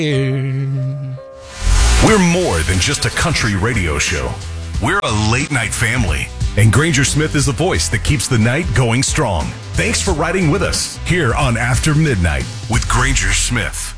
We're more than just a country radio show. We're a late-night family. And Granger Smith is the voice that keeps the night going strong. Thanks for riding with us here on After Midnight with Granger Smith.